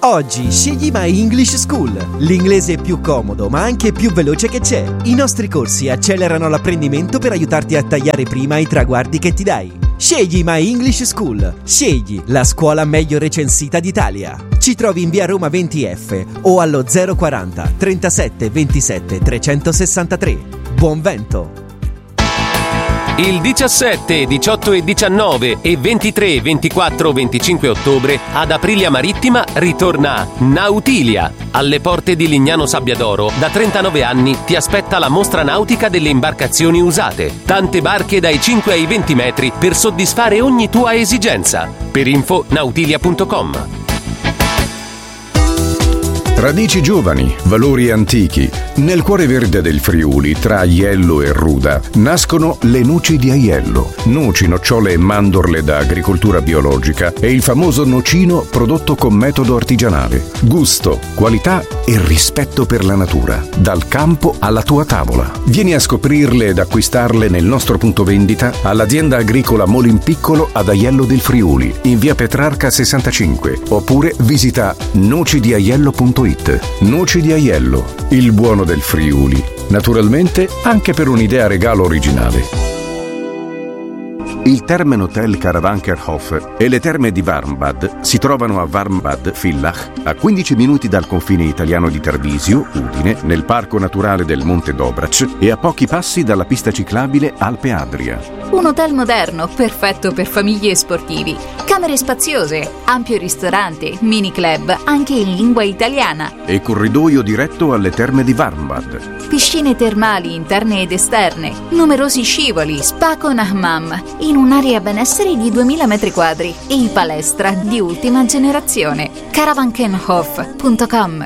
Oggi scegli My English School, l'inglese più comodo ma anche più veloce che c'è. I nostri corsi accelerano l'apprendimento per aiutarti a tagliare prima i traguardi che ti dai. Scegli My English School, scegli la scuola meglio recensita d'Italia. Ci trovi in via Roma 20F o allo 040 37 27 363. Buon vento! Il 17, 18 e 19 e 23, 24, 25 ottobre ad Aprilia Marittima ritorna Nautilia. Alle porte di Lignano Sabbiadoro da 39 anni ti aspetta la mostra nautica delle imbarcazioni usate. Tante barche dai 5 ai 20 metri per soddisfare ogni tua esigenza. Per info nautilia.com. Radici giovani, valori antichi. Nel cuore verde del Friuli, tra Aiello e Ruda, nascono le noci di Aiello. Noci, nocciole e mandorle da agricoltura biologica e il famoso nocino prodotto con metodo artigianale. Gusto, qualità e rispetto per la natura. Dal campo alla tua tavola. Vieni a scoprirle ed acquistarle nel nostro punto vendita all'azienda agricola Molin Piccolo ad Aiello del Friuli, in via Petrarca 65, oppure visita nocidiaiello.it. Noci di Aiello, il buono del Friuli. Naturalmente anche per un'idea regalo originale. Il Termen Hotel Karawankerhof e le terme di Warmbad si trovano a Warmbad-Villach, a 15 minuti dal confine italiano di Tarvisio, Udine, nel Parco Naturale del Monte Dobrac e a pochi passi dalla pista ciclabile Alpe Adria. Un hotel moderno, perfetto per famiglie e sportivi. Camere spaziose, ampio ristorante, mini club, anche in lingua italiana. E corridoio diretto alle terme di Warmbad. Piscine termali interne ed esterne, numerosi scivoli, spa con hammam, in un'area benessere di 2000 metri quadri e palestra di ultima generazione. Karawankenhof.com.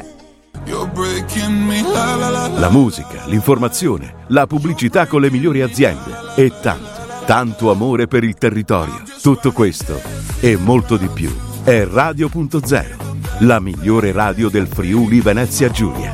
La musica, l'informazione, la pubblicità con le migliori aziende e tanto amore per il territorio. Tutto questo e molto di più è Radio.0, la migliore radio del Friuli Venezia Giulia.